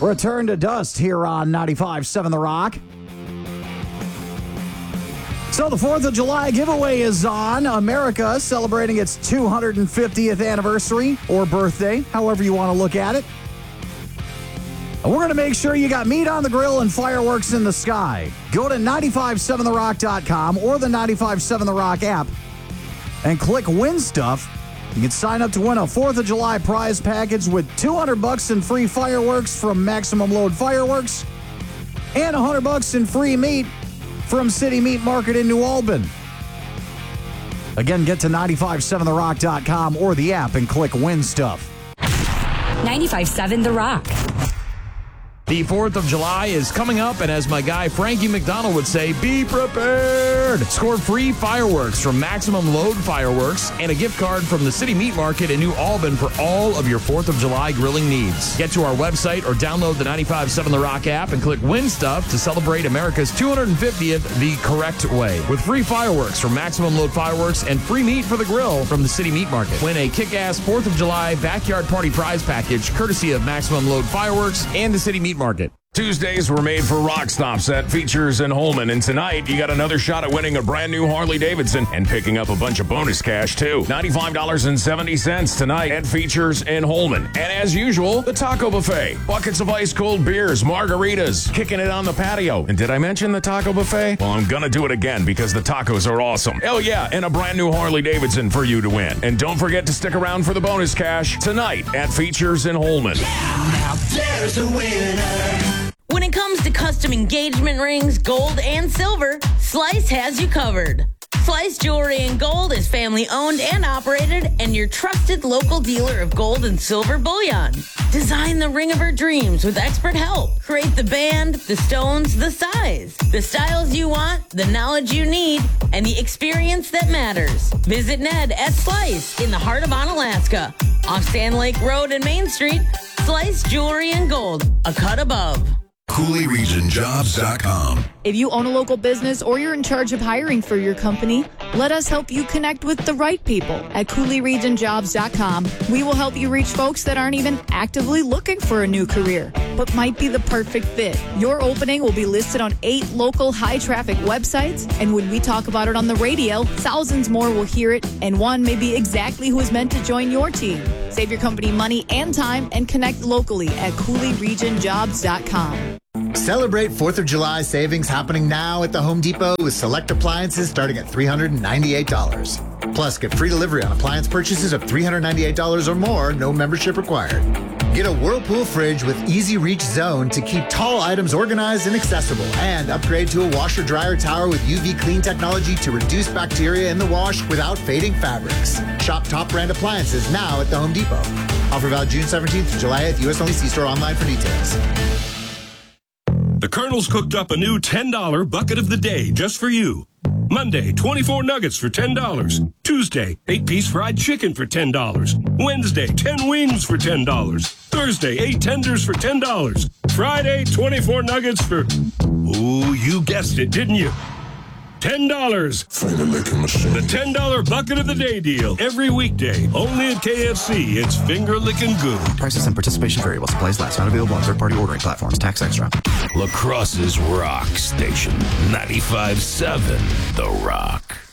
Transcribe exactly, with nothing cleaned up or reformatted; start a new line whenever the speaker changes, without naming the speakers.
Return to dust here on ninety-five point seven The Rock. So the fourth of July giveaway is on. America celebrating its two hundred fiftieth anniversary or birthday, however you want to look at it. And we're going to make sure you got meat on the grill and fireworks in the sky. Go to nine five seven the rock dot com or the nine five seven The Rock app and click Win Stuff. You can sign up to win a fourth of July prize package with two hundred bucks in free fireworks from Maximum Load Fireworks and one hundred bucks in free meat from City Meat Market in New Albin. Again, get to nine five seven the rock dot com or the app and click Win Stuff.
ninety-five point seven The Rock.
The fourth of July is coming up, and as my guy Frankie McDonald would say, be prepared. Score free fireworks from Maximum Load Fireworks and a gift card from the City Meat Market in New Albin for all of your fourth of July grilling needs. Get to our website or download the ninety-five point seven The Rock app and click Win Stuff to celebrate America's two hundred fiftieth the correct way. With free fireworks from Maximum Load Fireworks and free meat for the grill from the City Meat Market. Win a kick-ass fourth of July backyard party prize package courtesy of Maximum Load Fireworks and the City Meat Market.
Tuesdays were made for rock stops at Features in Holman, and tonight you got another shot at winning a brand new Harley Davidson and picking up a bunch of bonus cash too. ninety-five dollars and seventy cents tonight at Features in Holman. And as usual, the taco buffet. Buckets of ice cold beers, margaritas, kicking it on the patio. And did I mention the taco buffet? Well, I'm gonna do it again because the tacos are awesome. Hell yeah, and a brand new Harley Davidson for you to win. And don't forget to stick around for the bonus cash tonight at Features in Holman.
Now there's a winner.
When it comes to custom engagement rings, gold and silver, Slice has you covered. Slice Jewelry and Gold is family owned and operated and your trusted local dealer of gold and silver bullion. Design the ring of her dreams with expert help. Create the band, the stones, the size, the styles you want, the knowledge you need, and the experience that matters. Visit Ned at Slice in the heart of Onalaska. Off Sand Lake Road and Main Street, Slice Jewelry and Gold, a cut above.
Coulee Region Jobs dot com.
If you own a local business or you're in charge of hiring for your company, let us help you connect with the right people at Coulee Region Jobs dot com. We will help you reach folks that aren't even actively looking for a new career, but might be the perfect fit. Your opening will be listed on eight local high-traffic websites, and when we talk about it on the radio, thousands more will hear it, and one may be exactly who is meant to join your team. Save your company money and time and connect locally at Coulee Region Jobs dot com.
Celebrate fourth of July savings happening now at the Home Depot with select appliances starting at three hundred ninety-eight dollars. Plus, get free delivery on appliance purchases of three hundred ninety-eight dollars or more, no membership required. Get a Whirlpool fridge with Easy Reach Zone to keep tall items organized and accessible. And upgrade to a washer-dryer tower with U V clean technology to reduce bacteria in the wash without fading fabrics. Shop top brand appliances now at the Home Depot. Offer valid June seventeenth to July eighth. U S only. See store online for details.
The Colonel's cooked up a new ten dollar bucket of the day just for you. Monday, twenty-four nuggets for ten dollars. Tuesday, eight-piece fried chicken for ten dollars. Wednesday, ten wings for ten dollars. Thursday, eight tenders for ten dollars. Friday, twenty-four nuggets for... Ooh, you guessed it, didn't you? ten dollars.
Finger licking machine.
The ten dollar bucket of the day deal. Every weekday, only at K F C. It's finger licking good.
Prices and participation vary while supplies last. Not available on third-party ordering platforms. Tax extra.
La Crosse's Rock Station. ninety-five point seven The Rock.